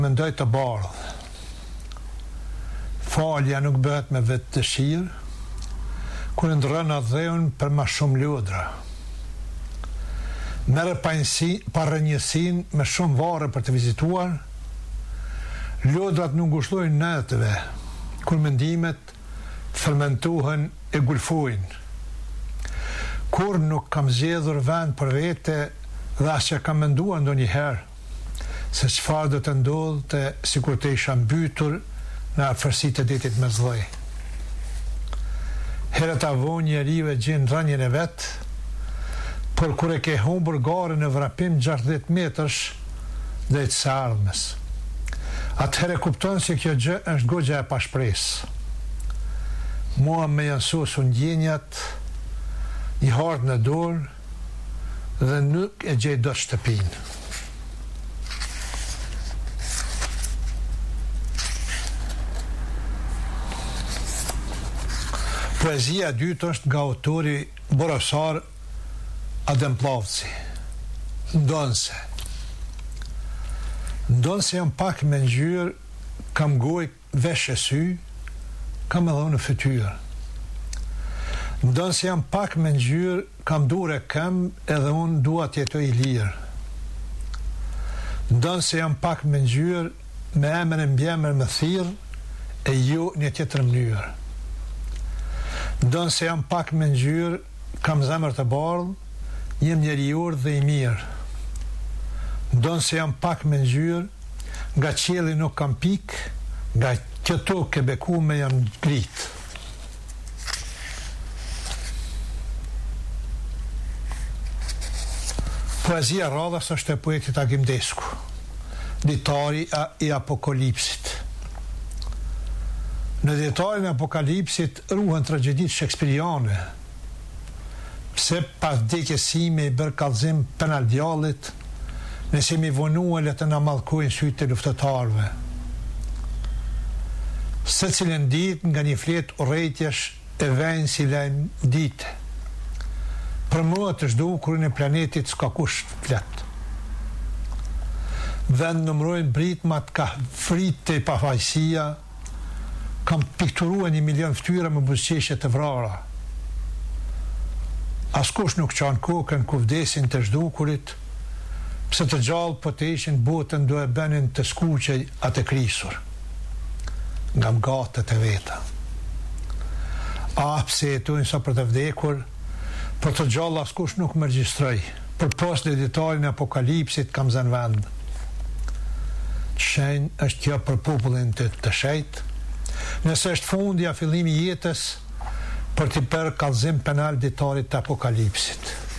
Mendoj të bardhë. Falja nuk bëhet me vetë dëshirë, kur ndrën adheun për ma shumë lodra. Merë parënjësin me shumë vare për të vizituar, lodrat nuk ngushtojnë natëve, kur mendimet fermentohen e gulfojnë. Kur nuk kam zgjedhur vend për vete dhe as që kam menduar ndonjëherë se çfarë do të ndodhte sikur të isha mbytur në afërsitë e detit Mesllëj. Herët avon njeriu e gjen rënien e vet, por kur e ke humbur garën në vrapim 60 metrash drejt së ardhmes, atëherë kupton se kjo gjë është goxha e pashpresë. Mua me janë sosu ndjenjat, i hardh në dorë dhe nuk e gjej dot shtëpinë. Poezia e dytë është nga autori borosar Adem Plavci. Ndonse. Ndonse jam pak me ngjyrë, kam gojë vesh e sy, kam edhe unë fytyrë. Ndonse jam pak me ngjyrë, kam durë e këmbë, edhe unë dua të jetoj i lirë. Ndonse jam pak me ngjyrë, me emër e mbjemër më thirr, e jo një tjetër mënyrë. Ndonse jam pak me ngjyrë, kam zemër të bardhë, jem njerior dhe i mirë. Ndonse jam pak me ngjyrë, nga qielli nuk kam pikë, nga kjo tokë e bekume jam ngritë. Poezia radhës është e poetit Agim Desku, ditari i Apokalipsit. Në ditarin e Apokalipsit ruhen tragjedit shekspiriane, pse pas vdekjes sime i bërë kallëzim penal djallit, nëse mi vonua le të na mallkojnë sytë e luftëtarëve. Secilën ditë nga një fletë urrejtjesh e vejnë si lajm dite. Për mua të zhdukurin e planetit s'ka kush flet. Vend numrojnë britmat ka fritë e pafajësia, kam pikturua 1 milion ftyra me buzëqeshje të vrara. Askush nuk qanë kokën ku vdesin të zhdukurit, pse të gjallë po të ishin botën do e benin të skuqej atë krisur, nga mgatët e veta. Pse jetojnë sa për të vdekur, për të gjallë askush nuk më regjistroj, për pas në ditarin e Apokalipsit kam zënë vend. Shenjë është kjo për popullin të shejt, nëse është fundja fillimi jetës për t'i bërë kallëzim penal ditarit të Apokalipsit.